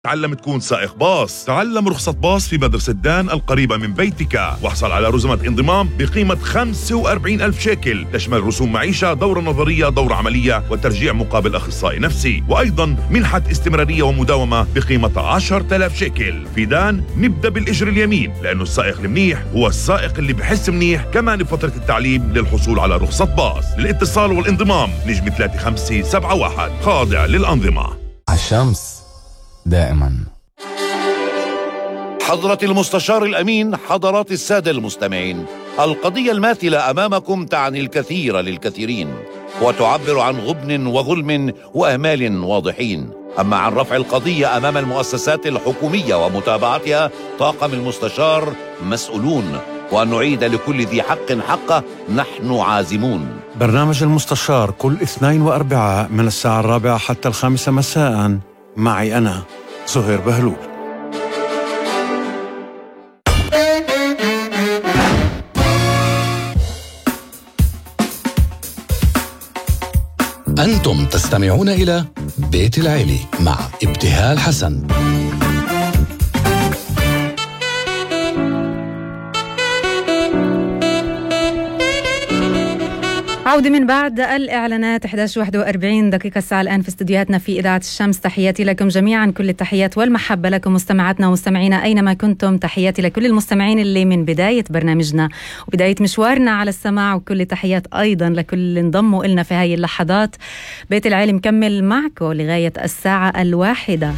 تعلم تكون سائق باص. تعلم رخصة باص في مدرسة دان القريبة من بيتك، واحصل على رزمة انضمام بقيمة 45,000 شيكل، تشمل رسوم معيشة، دورة نظرية، دورة عملية، وترجيع مقابل أخصائي نفسي، وأيضا منحة استمرارية ومداومة بقيمة 10,000 شيكل. في دان نبدأ بالإجر اليمين، لأنه السائق المنيح هو السائق اللي بحس منيح كمان بفترة التعليم للحصول على رخصة باص. للاتصال والانضمام نجم 3571 خاضع للأنظمة. الشمس دائما. حضرة المستشار الأمين، حضرات السادة المستمعين، القضية الماثلة أمامكم تعني الكثير للكثيرين، وتعبر عن غبن وظلم وأهمال واضحين. أما عن رفع القضية أمام المؤسسات الحكومية ومتابعتها، طاقم المستشار مسؤولون، وأن نعيد لكل ذي حق حقه نحن عازمون. برنامج المستشار كل اثنين وأربعاء من الساعة 4 حتى 5 مساء، معي أنا زهير بهلول. أنتم تستمعون إلى بيت العيلة مع ابتهال حسن. عودة من بعد الإعلانات. 11:41 دقيقة الساعة الآن في استديوهاتنا في إذاعة الشمس. تحياتي لكم جميعا، كل التحيات والمحبة لكم مستمعاتنا ومستمعينا أينما كنتم. تحياتي لكل المستمعين اللي من بداية برنامجنا وبداية مشوارنا على السماع، وكل تحيات أيضا لكل اللي انضموا إلنا في هاي اللحظات. بيت العيلة مكمل معكم لغاية الساعة 1.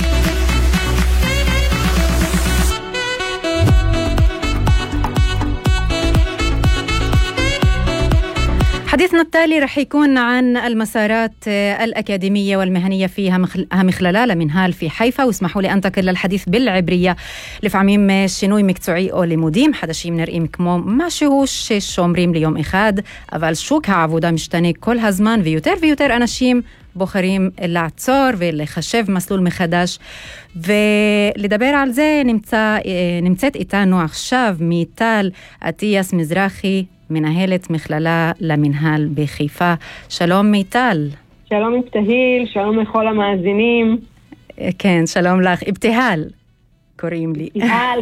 حديثنا التالي رح يكون عن المسارات الأكاديمية والمهنية فيها مخلالة منهال في حيفا. واسمحوا لي أنتقل للحديث بالعبرية לפעמים שינוי מקצועי או לימודים חדשים נראים כמו משהו ששומרים ליום אחד, אבל שוק העבודה משתנה כל הזמן, ויותר ויותר אנשים בוחרים לעצור ולחשב מסלול מחדש. ולדבר על זה נמצאת איתנו עכשיו מיטל אטיאס מזרחי, מנהלת מכללה למנהל בחיפה. שלום מיטל. שלום אבתהיל, שלום לכל המאזינים. כן, שלום לך. אבתהל קוראים לי.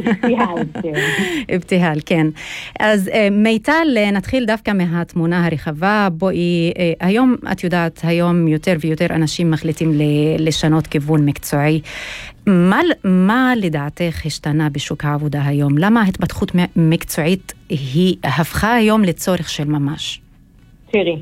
אבתהל, כן. אז מיטל, נתחיל דווקא מהתמונה הרחבה. בואי, היום, את יודעת, היום יותר ויותר אנשים מחליטים לשנות כיוון מקצועי. מה לדעתך השתנה בשוק העבודה היום? למה ההתפתחות מקצועית היא הפכה היום לצורך של ממש? תראי,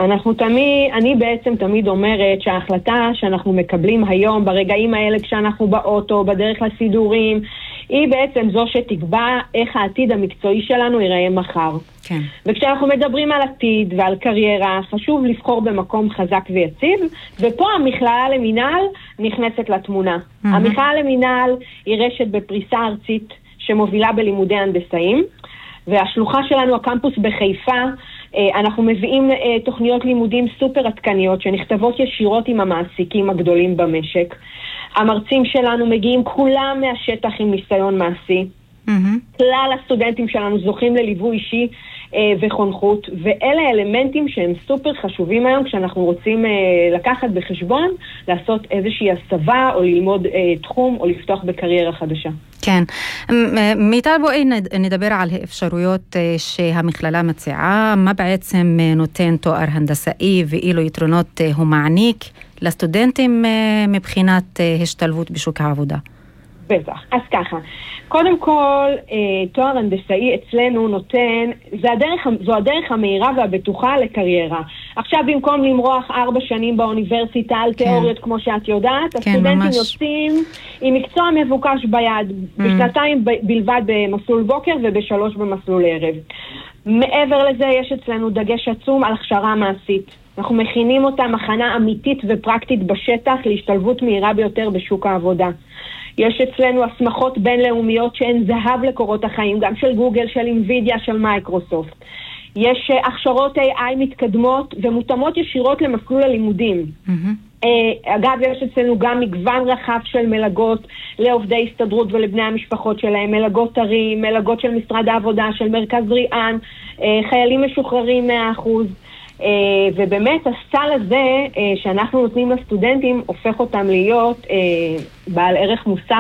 אני בעצם תמיד אומרת שההחלטה שאנחנו מקבלים היום ברגעים האלה כשאנחנו באוטו, בדרך לסידורים, היא בעצם זו שתקבע איך העתיד המקצועי שלנו ייראה מחר. כן. וכשאנחנו מדברים על עתיד ועל קריירה, חשוב לבחור במקום חזק ויציב, ופה המכללה למינהל נכנסת לתמונה. המכללה למינהל היא רשת בפריסה ארצית שמובילה בלימודי הנדסאים, והשלוחה שלנו, הקמפוס בחיפה, אנחנו מביאים תוכניות לימודים סופר עדכניות שנכתבות ישירות עם המעסיקים הגדולים במשק. המרצים שלנו מגיעים כולם מהשטח עם ניסיון מעשי. כלל הסטודנטים שלנו זוכים לליווי אישי וחונכות, ואלה אלמנטים שהם סופר חשובים היום כשאנחנו רוצים לקחת בחשבון, לעשות איזושהי הסבה או ללמוד תחום או לפתוח בקריירה חדשה. כן. מיטל, בואי נדבר על האפשרויות שהמכללה מציעה. מה בעצם נותן תואר הנדסאי ואילו יתרונות הוא מעניק לסטודנטים מבחינת השתלבות בשוק העבודה? בטח. אז ככה, קודם כל, תואר הנדסאי אצלנו נותן, זו הדרך המהירה והבטוחה לקריירה. עכשיו, במקום למרוח 4 שנים באוניברסיטה על תיאוריות, כמו שאת יודעת, הסטודנטים יוצאים עם מקצוע מבוקש ביד, בשנתיים בלבד במסלול בוקר וב3 במסלול ערב. מעבר לזה, יש אצלנו דגש עצום על הכשרה מעשית. אנחנו מכינים אותם הכנה אמיתית ופרקטית בשטח להשתלבות מהירה ביותר בשוק העבודה. יש אצלנו הסמכות בינלאומיות שהן זהב לקורות החיים, גם של גוגל, של אינווידיה, של מייקרוסופט. יש הכשרות AI מתקדמות ומותאמות ישירות למסלול הלימודים. אגב, יש אצלנו גם מגוון רחב של מלגות לעובדי הסתדרות ולבני המשפחות שלהם, מלגות תרים, מלגות של משרד העבודה, של מרכז ריאן, חיילים משוחררים 100%. ובאמת הסל הזה שאנחנו נותנים לסטודנטים הופך אותם להיות בעל ערך מוסף